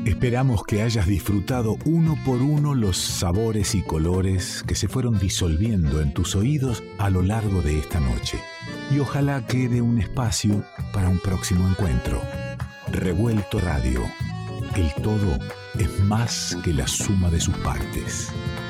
Esperamos que hayas disfrutado uno por uno los sabores y colores que se fueron disolviendo en tus oídos a lo largo de esta noche. Y ojalá quede un espacio para un próximo encuentro. Revuelto Radio. El todo es más que la suma de sus partes.